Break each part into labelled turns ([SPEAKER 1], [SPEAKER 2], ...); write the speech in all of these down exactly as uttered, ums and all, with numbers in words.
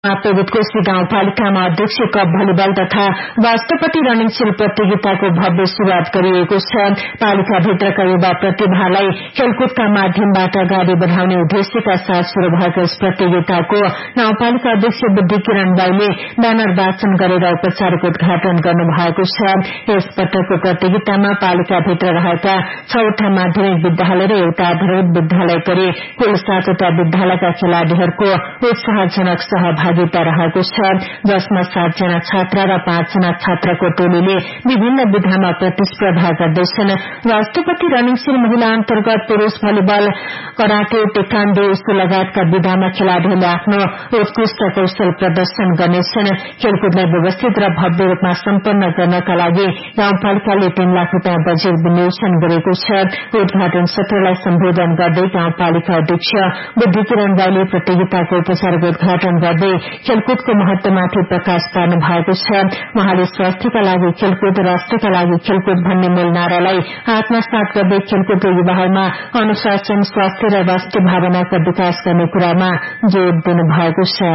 [SPEAKER 1] पवित्रकोशी गाउँपालिकामा अध्यक्ष cup volleyball तथा राष्ट्रपति रनिङ शिल प्रतियोगिताको भव्य शुरूआत गरिएको छ। पालिकाभित्रका युवा प्रतिभालाई खेलकुदका माध्यमबाट अगाडि बढ़ाउने उद्देश्यका साथ शुरू भएको यस प्रतियोगिताको गाउँपालिका अध्यक्ष बुद्धि किरण राईले ब्यानर वाचन गरेर औपचारिक उद्घाटन गर्नु भएको छ। यस पटकको प्रतियोगितामा पालिकाभित्र रहेका छवटा माध्यमिक विद्यालय र एउटा आधारभूत विद्यालय गरी कुल सातवटा विद्यालयका खेलाड़ीहरूको उत्साहजनक सहभागिता रहेको छ, जसमा सातजना छात्रा र पाँचजना छात्राको टोलीले विभिन्न विधामा प्रतिस्पर्धा गर्दैछन्। राष्ट्रपति रनिङ शिल महिला अन्तर्गत पुरूष भलिबल, कराटे, टेक्वान्डो, उसो लगायतका विधामा खेलाड़ीहरूले आफ्नो उत्कृष्ट कौशल प्रदर्शन गर्नेछन्। खेलकुदलाई व्यवस्थित र भव्य रूपमा सम्पन्न गर्नका लागि गाउँपालिकाले तीन लाख रूपियाँ बजेट विनियोजन गरेको छ। उद्घाटन सत्रलाई सम्बोधन गर्दै गाउँपालिका अध्यक्ष बुद्धि किरण राईले प्रतियोगिताको औपचारिक उद्घाटन गर्दै खेलकुदको महत्वमाथि प्रकाश पार्नु भएको छ। उहाँले स्वास्थ्यका लागि खेलकुद, राष्ट्रका लागि खेलकुद भन्ने मूल नारालाई आत्मसात गर्दै खेलकुद र युवाहरूमा अनुशासन, स्वास्थ्य र राष्ट्रिय भावनाका विकास गर्ने कुरामा जोड़ दिनु भएको छ।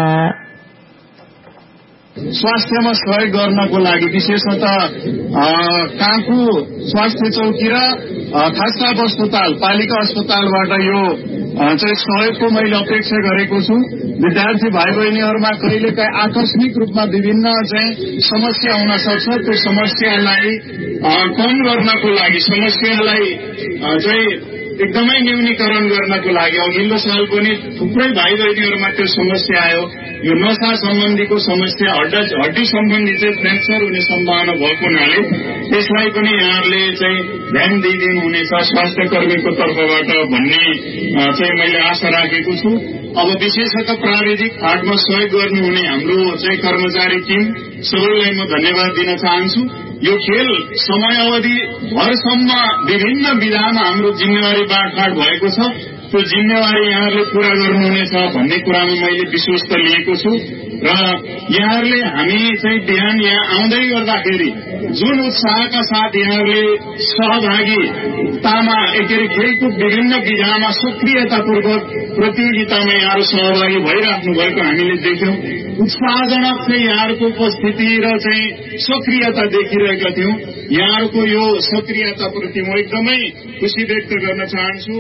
[SPEAKER 2] स्वास्थ्यमा सहयोग गर्नको लागि विशेषतः काँकु स्वास्थ्य चौकी र खासटाप अस्पताल, पालिका अस्पतालबाट यो चाहिँ सहयोगको मैले अपेक्षा गरेको छु। विद्यार्थी भाइ बहिनीहरूमा कहिलेकाहीँ आकस्मिक रूपमा विभिन्न चाहिँ समस्या हुन सक्छ। त्यो समस्यालाई कम गर्नको लागि, समस्यालाई चाहिँ एकदमै न्यूनीकरण गर्नको लागि अघिल्लो साल पनि थुप्रै भाइ बहिनीहरूमा त्यो समस्या आयो। यो नशा सम्बन्धीको समस्या, हड्डी सम्बन्धी चाहिँ फ्र्याक्चर हुने सम्भावना भएको हुनाले त्यसलाई पनि यहाँहरूले चाहिँ ध्यान दिइदिनु हुनेछ स्वास्थ्य कर्मीको तर्फबाट भन्ने चाहिँ मैले आशा राखेको छु। अब विशेषतः प्राविधिक फाँटमा सहयोग गर्नुहुने हाम्रो चाहिँ कर्मचारी टिम सबैलाई म धन्यवाद दिन चाहन्छु। यो खेल समय अवधि भरसम्म विभिन्न विधामा हाम्रो जिम्मेवारी बाँडफाँड भएको छ। त्यो जिम्मेवारी यहाँहरूले पूरा गर्नुहुनेछ भन्ने कुरामा मैले विश्वस्त लिएको छु र यहाँहरूले हामी चाहिँ बिहान यहाँ आउँदै गर्दाखेरि जुन उत्साहका साथ यहाँहरूले सहभागितामा के अरे खेलकुद विभिन्न विधामा सक्रियतापूर्वक प्रतियोगितामा यहाँहरू सहभागी भइराख्नु भएको हामीले देख्यौं। उत्साहजनक चाहिँ यहाँहरूको उपस्थिति र चाहिँ सक्रियता देखिरहेका थियौं। यहाँहरूको यो सक्रियताप्रति म एकदमै खुशी व्यक्त गर्न चाहन्छु।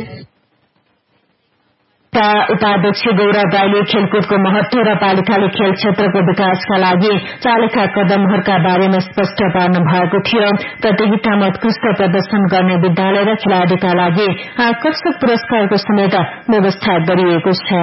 [SPEAKER 1] उपाध्यक्ष गौरव राईले खेलकुदको महत्व र पालिकाले खेल क्षेत्रको विकासका लागि चालेका कदमहरूका बारेमा स्पष्ट पार्नु भएको थियो। प्रतियोगितामा उत्कृष्ट प्रदर्शन गर्ने विद्यालय र खेलाड़ीका लागि आकर्षक पुरस्कारको समेत व्यवस्था गरिएको छ।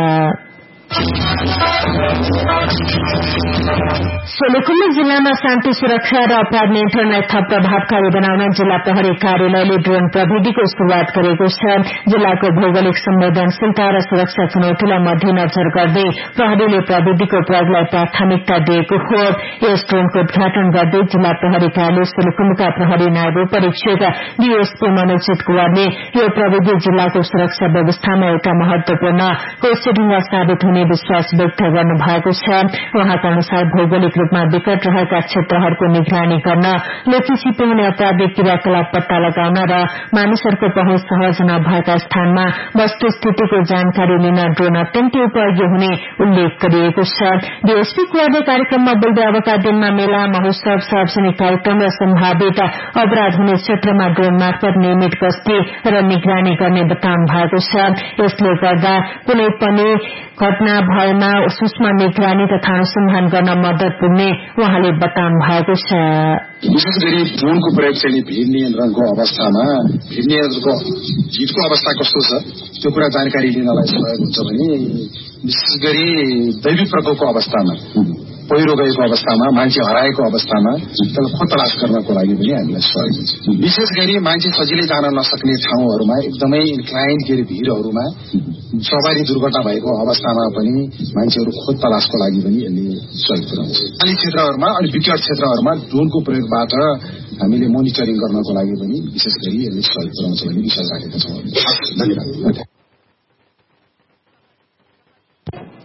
[SPEAKER 1] सोलुखुम्बु जिल्लामा शान्ति सुरक्षा र अपराध नियन्त्रणलाई थप प्रभावकारी बनाउन जिल्ला प्रहरी कार्यालयले ड्रोन प्रविधिको शुरूआत गरेको छ। जिल्लाको भौगोलिक संवेदनशीलता र सुरक्षा चुनौतीलाई मध्यनजर गर्दै प्रहरीले प्रविधिको प्रयोगलाई प्राथमिकता दिएको हो। यस ड्रोनको उद्घाटन गर्दै जिल्ला प्रहरी कार्यालय सोलुखुम्बुका प्रहरी नायब परीक्षक डीएसपी मनोजित कुमारले यो प्रविधि जिल्लाको सुरक्षा व्यवस्थामा एउटा महत्वपूर्ण कोषढुङ्गा साबित हुने विश्वास व्यक्त गर्नु भएको छ। उहाँका अनुसार भौगोलिक रूपमा विकट रहेका क्षेत्रहरूको निगरानी गर्न, लुकी छिपाउने आपराधिक क्रियाकलाप पत्ता लगाउन र मानिसहरूको पहुँच सहज नभएका स्थानमा वस्तुस्थितिको जानकारी लिन ड्रोन अत्यन्तै उपयोगी हुने उल्लेख गरिएको छ। डीएसपी कुमारले कार्यक्रममा बोल्दै अबका दिनमा मेला, महोत्सव, सार्वजनिक कार्यक्रम र सम्भावित अपराध हुने क्षेत्रमा ड्रोन मार्फत नियमित गस्ती र निगरानी गर्ने बताउनु भएको छ। यसले गर्दा कुनै पनि घटना भएमा सूक्ष्म निगरानी तथा अनुसन्धान गर्न मद्दत पुग्ने उहाँले बताउनु भएको छ।
[SPEAKER 3] विशेष गरी ड्रोनको प्रयोग चाहिँ भीड़ नियन्त्रणको अवस्थामा भीड़ नियन्त्रणको भीड़को अवस्था कस्तो छ त्यो कुरा जानकारी लिनलाई सहयोग हुन्छ भने विशेष गरी दैविक प्रकोपको अवस्थामा, पहिरो गएको अवस्थामा, मान्छे हराएको अवस्थामा त्यसलाई खोज तलास गर्नको लागि पनि हामीलाई सहयोग हुन्छ। विशेष गरी मान्छे सजिलै जान नसक्ने ठाउँहरूमा, एकदमै इन्क्लाइन के अरे भीड़हरूमा सवारी दुर्घटना भएको अवस्थामा पनि मान्छेहरू खोज तलासको लागि पनि यसले सहयोग पुर्याउँछ। खाली क्षेत्रहरूमा अनि विकट क्षेत्रहरूमा ड्रोनको प्रयोगबाट हामीले मोनिटरिङ गर्नको लागि पनि विशेष गरी यसले सहयोग पुर्याउँछ भन्ने विश्वास राखेका छौँ। धन्यवाद।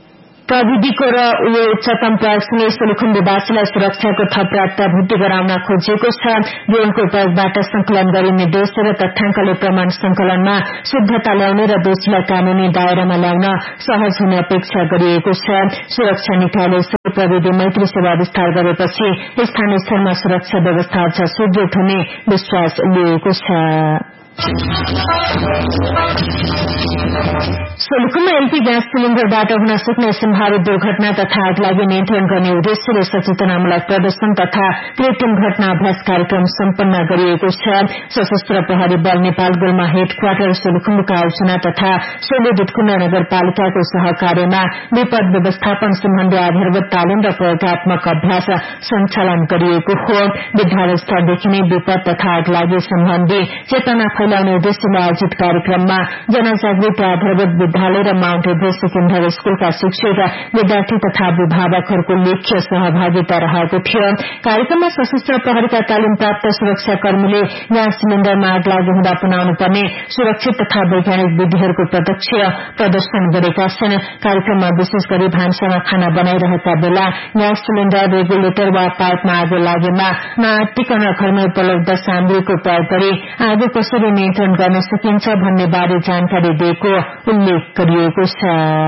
[SPEAKER 1] प्रविधिको र यो उच्चतम प्रयोगसँगै सोलुखुम्बुवासीलाई सुरक्षाको थप प्राप्ताभूति गराउन खोजिएको छ। ड्रोनको प्रयोगबाट संकलन गरिने देश र तथ्याङ्कले प्रमाण संकलनमा शुद्धता ल्याउने र दोषीलाई कानूनी दायरामा ल्याउन सहज हुने अपेक्षा गरिएको छ। सुरक्षा निकायले प्रविधि मैत्री सेवा विस्तार गरेपछि स्थानीय स्तरमा सुरक्षा व्यवस्था अझ सुदृढ हुने विश्वास लिएको छ। सोलुखुम्बु एलपी ग्यास सिलिण्डरबाट हुन सक्ने सम्भावित दुर्घटना तथा आगलागी नियन्त्रण गर्ने उद्देश्यले सचेतनामूलक प्रदर्शन तथा कृत्रिम घटना अभ्यास कार्यक्रम सम्पन्न गरिएको छ। सशस्त्र प्रहरी बल नेपाल गुल्मा हेडक्वार्टर सोलुखुम्बुका आयोजना तथा सोलुदुधकुण्ड नगरपालिकाको सहकार्यमा विपद व्यवस्थापन सम्बन्धी आधारभूत तालिम र प्रयोगात्मक अभ्यास सञ्चालन गरिएको हो। विद्यालय स्तरदेखि नै विपद तथा आगलागी सम्बन्धी चेतना फैलाउने उद्देश्यले आयोजित कार्यक्रममा जनजागृति आधारभूत विद्यालय र माउन्ट एभरेस्ट सेकेन्डरी स्कूलका शिक्षक विद्यार्थी तथा अभिभावकहरूको लेख्य सहभागिता रहेको थियो। कार्यक्रममा सशस्त्र प्रहरीका तालिम प्राप्त सुरक्षाकर्मीले ग्यास सिलिण्डरमा आग लागि हुँदा अपनाउनु पर्ने सुरक्षित तथा वैज्ञानिक विधिहरूको प्रत्यक्ष प्रदर्शन गरेका छन्। कार्यक्रममा विशेष गरी भान्सामा खाना बनाइरहेका बेला ग्यास सिलिण्डर रेगुलेटर वा पाइपमा आगो लागेमा नआत्तिकन घरमै उपलब्ध सामग्रीको प्रयोग गरी आगो कसरी नियन्त्रण गर्न सकिन्छ भन्ने बारे जानकारी दिएको उल्लेख गरिएको छ।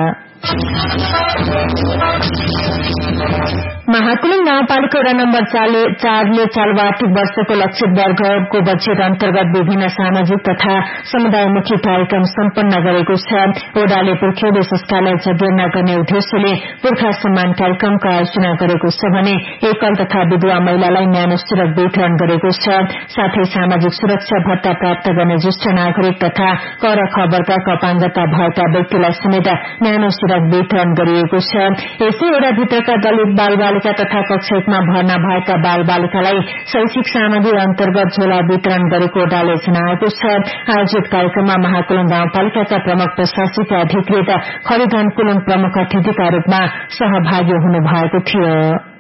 [SPEAKER 1] महाकुलुङ गाउँपालिका वडा नम्बर चारले चालु आर्थिक वर्षको लक्षित वर्गको बजेट अन्तर्गत विभिन्न सामाजिक तथा समुदायमुखी कार्यक्रम सम्पन्न गरेको छ। वडाले पुर्खे विशेषतालाई जगेर्ना गर्ने उद्देश्यले पुर्खा सम्मान कार्यक्रमको आयोजना गरेको छ भने एकल तथा विधवा महिलालाई न्यानो सिरक वितरण गरेको छ। साथै सामाजिक सुरक्षा भत्ता प्राप्त गर्ने ज्येष्ठ नागरिक तथा कर खबरका अपाङ्गता भएका व्यक्तिलाई समेत न्यानो सिरक वितरण गरिएको छ। यसै वडाभित्रका दलित बालबालिका तथा कक्षा एकमा भर्ना भएका बाल बालिकालाई शैक्षिक सामग्री अन्तर्गत झोला वितरण गरेको वडाले जनाएको छ। आयोजित कार्यक्रममा महाकुलुङ गाउँपालिकाका प्रमुख प्रशासकीय अधिकृत खरिदान कुलुङ प्रमुख अतिथिका रूपमा सहभागी हुनुभएको थियो।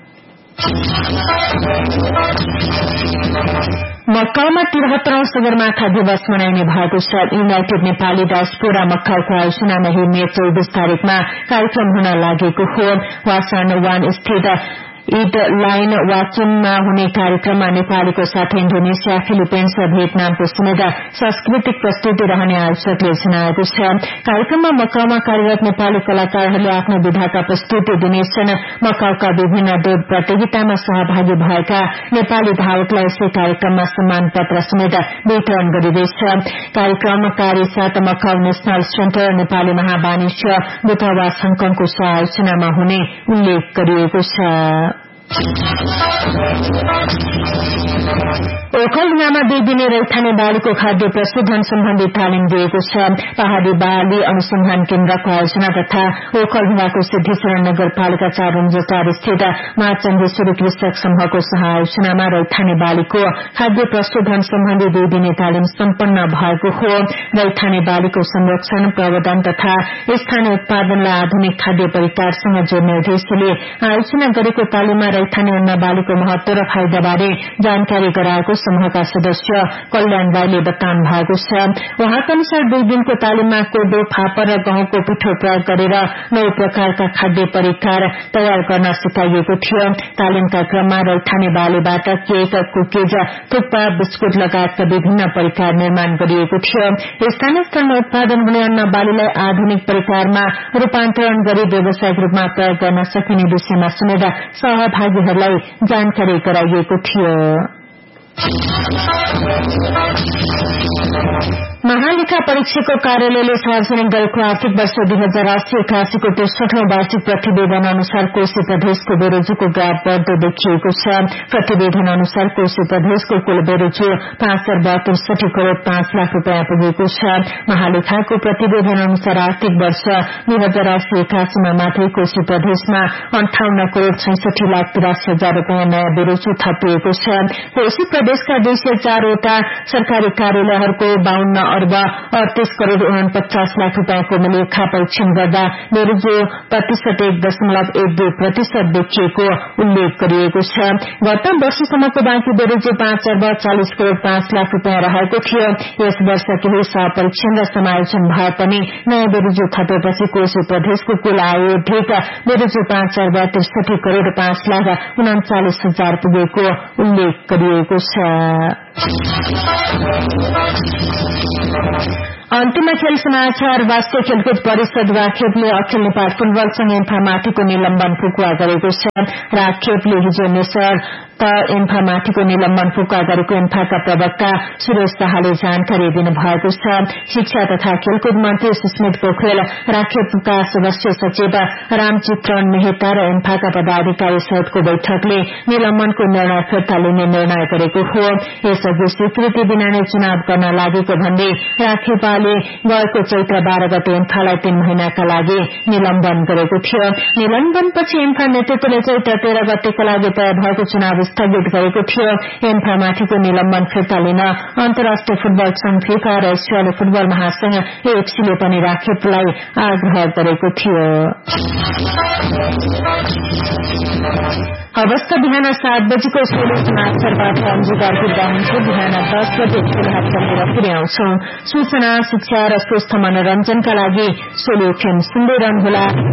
[SPEAKER 1] मक्काउमा तिहत्तरौं सगरमाथा दिवस मनाइने भएको छ। युनाइटेड नेपाली डायस्पोरा मक्काउको आयोजनामा हिँड्ने चौबिस तारिकमा कार्यक्रम हुन लागेको हो। वासान वान स्थित ईद लाइन वाचनमा हुने कार्यक्रममा नेपालीको साथै इण्डोनेसिया, फिलिपिन्स र भियतनामको समेत सांस्कृतिक प्रस्तुति रहने आयोजकले जनाएको छ। कार्यक्रममा मक्काउमा कार्यरत नेपाली कलाकारहरूले आफ्नो विधाका प्रस्तुति दिनेछन्। मक्काउका विभिन्न दौड़ प्रतियोगितामा सहभागी भएका नेपाली धावकलाई यसै कार्यक्रममा सम्मान पत्र समेत वितरण गरिँदैछ। कार्यक्रमकारी साथ मक्काउ नेशनल सेन्टर नेपाली महावाणिज्य दूतावास हङकङको सह आयोजनामा हुने उल्लेख गरिएको छ। ओखलढुङ्गामा दुई दिने रैथाने बालीको खाद्य प्रशोधन सम्बन्धी तालिम दिएको छ। पहाड़ी बाली अनुसन्धान केन्द्रको आयोजना तथा ओखलढुङ्गाको सिद्धिचरण नगरपालिका चार रंजटार स्थित महाचण्डेश्वरी कृषक समूहको सह आयोजनामा रैथाने बालीको खाद्य प्रशोधन सम्बन्धी दुई दिने तालिम सम्पन्न भएको हो। रैथाने बालीको संरक्षण, प्रवर्धन तथा स्थानीय उत्पादनलाई आधुनिक खाद्य परिकारसँग जोड्ने उद्देश्यले आयोजना गरेको तालिममा रैथाने अन्न बालीको महत्व र फाइदाबारे जानकारी गराएको समूहका सदस्य कल्याण राईले बताउनु भएको छ। उहाँका अनुसार दुई दिनको तालिममा कोदो, फापर र गहुँको पिठो प्रयोग गरेर नौ प्रकारका खाद्य परिकार तयार गर्न सिकाइएको थियो। तालिमका क्रममा रैथाने बालीबाट केक, कुकीज, थुक्पा, बिस्कुट लगायतका विभिन्न परिकार निर्माण गरिएको थियो। स्थानीय स्तरमा उत्पादन हुने अन्न बालीलाई आधुनिक परिकारमा रूपान्तरण गरी व्यावसायिक रूपमा प्रयोग गर्न सकिने विषयमा समेत सहभागीहरूलाई जानकारी गराइएको थियो। महालेखा परीक्षकको कार्यालयले सार्वजनिक गरेको आर्थिक वर्ष दुई हजार अस्सी एकासीको त्रिसठौं वार्षिक प्रतिवेदन अनुसार कोशी प्रदेशको बेरोजगारीको ग्राफ बढ्दो देखिएको छ। प्रतिवेदन अनुसार कोशी प्रदेशको कुल बेरोजु पाँच अर्ब त्रिसठी करोड़ पाँच लाख रूपियाँ पुगेको छ। महालेखाको प्रतिवेदन अनुसार आर्थिक वर्ष दुई हजार अस्सी एकासीमा मात्रै कोशी प्रदेशमा अन्ठाउन्न करोड़ छैसठी लाख तिरासी हजार रूपियाँ नयाँ बेरोजु थपिएको छ। कोशी प्रदेशका दुई सय चारवटा सरकारी कार्यालयहरूको बाहन्न अर्ब अड़तीस करोड़ उनपचास लाख रूपियाँको लेखा परीक्षण गर्दा बेरोजो प्रतिशत एक दशमलव एक दुई प्रतिशत देखिएको उल्लेख गरिएको छ। गत वर्षसम्मको बाँकी बेरोजो पाँच अर्ब चालिस करोड़ पाँच लाख रूपियाँ रहेको थियो। यस वर्ष केही सहपरीक्षण र समायोजन भए पनि नयाँ बेरोजो थपेपछि कोशी प्रदेशको कुल आयोजित बेरोजो पाँच अर्ब त्रिसठी करोड़ पाँच लाख उनाचालिस हजार पुगेको उल्लेख गरिएको छ। अन्तिममा खेल समाचार। राष्ट्रिय खेलकुद परिषद राखेपले अखिल नेपाल फुटबल संघ इन्फामाथिको निलम्बन फुकुवा गरेको छ। राखेपले हिजो नेसर इन्फामाथिको निलम्बन फुकुवा गरेको इन्फाका प्रवक्ता सुरेश शाहले जानकारी दिनुभएको छ। शिक्षा तथा खेलकुद मन्त्री सुस्मित पोखरेल, राखेपका सदस्य सचिव रामचित्रण मेहता र इन्फाका पदाधिकारी सहितको बैठकले निलम्बनको निर्णय फिर्ता लिने निर्णय गरेको हो। यसअघि स्वीकृति बिना नै चुनाव गर्न लागेको भन्दै राखेपाले गएको चैत्र बाह्र गते इन्फालाई तीन महिनाका लागि निलम्बन गरेको थियो। निलम्बनपछि इन्फा नेतृत्वले चैत्र तेह्र गतेका लागि तय भएको चुनाव स्थगित गरेको थियो। इन्फामाथिको निलम्बन फिर्ता लिन अन्तर्राष्ट्रिय फुटबल संघ फिफा र एसियाली फुटबल महासंघ एएफसीले पनि राखेपलाई आग्रह गरेको थियो। अवस्था बिहान सात बजेको सोलो समाचारबाट अन्जुदार बिर्दा हुन्छ। बिहान दस बजे खेलहाट गरेर फेरि आउँछौ। सूचना, शिक्षा र स्वस्थ मनोरञ्जनका लागि सोलो एफएम सुन्दै रहनुहोला।